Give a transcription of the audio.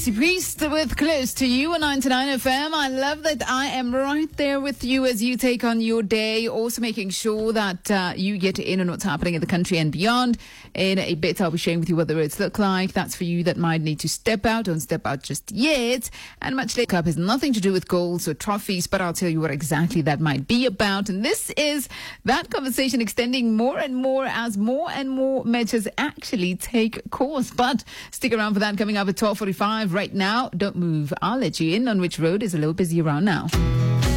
Priest with Close to You on 99 FM. I love that I am right there with you as you take on your day. Also making sure that you get in on what's happening in the country and beyond. In a bit, I'll be sharing with you what the roads look like. That's for you that might need to step out. Don't step out just yet. And much later up has nothing to do with goals or trophies, but I'll tell you what exactly that might be about. And this is that conversation extending more and more as more and more measures actually take course. But stick around for that coming up at 12:45. Right now, don't move. I'll let you in on which road is a little busy around now.